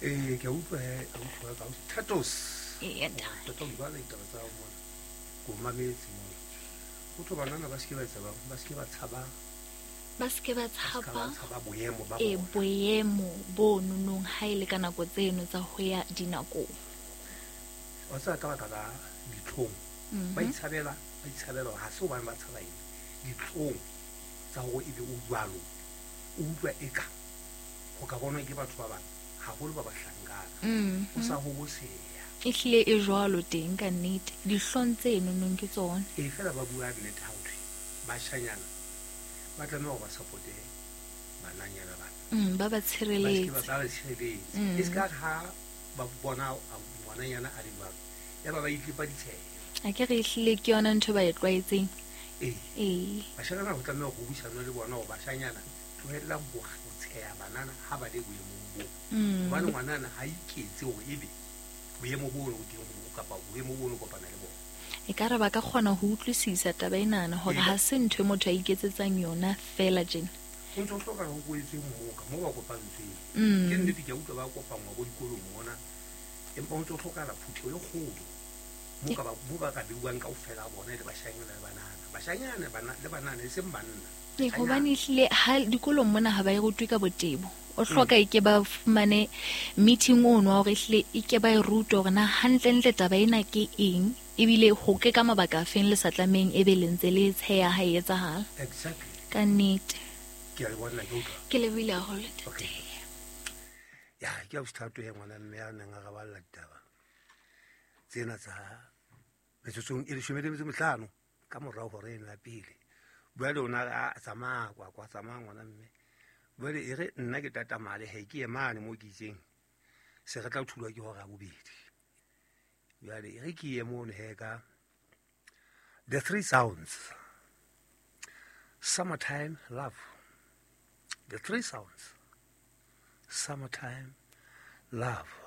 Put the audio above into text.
ke utlwa ka Tatos tota o bala ditaba tsa mo go mametse mo go tlo banana ba ske ba tshaba boemo bo nonong ha ile ka nako tseno tsa ho ya dinakong o sa ka ditlhong ba itshabela ha se ba tshaba ditlhong tsa go ebe o jwalo o utlwa eka go ka bona ke batho ba bang haholo ba hlangana o sa ho boseya ehlile e jwalo teng ka nnete dihlong tseno nong ke tsona fela ba bua nnete ha utlwe ba shanyana ba tla no ba supporte bananyana ba ba tshireletse e ska ha ba bona ngwananyana a di ba ya ba itlipa ditshego a ke re ehlile ke yona ntho ba e tlwaetseng ba shanyana go tlameha go buisana le bona go ba shanyana tlohella go tsheya banana ha ba le boemong bo bana ngwanana ha iketse go ebe boemo bo o teng go kapa boemo bo o kopana le bona e ka re ba ka kgona go utlwisisa taba enana gore ha se ntho motho a iketsetsang yona fela jena go ntse go hloka go boetse mo ba kopantseng ke nnete ke utlwa ba kopangwa go dikolong mona empa go ntse go tlhokala phutho e kgolo mo ba ka buang ka ofela bona le bashanyana le banana e seng banna gobane ehlile ha dikolong mona ha ba e rutwe ka botebo o hloka e ke ba fumane meeting ono wa gore ehlile e ke ba e rute gore na hantlentle taba ena ke eng ebile ho ke ka mabaka a feng le sa tlameng e be le ntse le tsheya ha e etsahala ka nnete ke lebile haholo tete ya ke a bothato e ngwana mme a neng a gaballa ditaba tsena tsa metsotsong e 15 ka morao hore eno ya pele bua le ona a tsamaya kwa tsamaya ngwana mme bua le e re nna ke tatamale he ke emane mo ke itseng se re tla thulwa ke hore a bobedi bua le e re ke emone he ka the three sounds summertime love the three sounds summertime love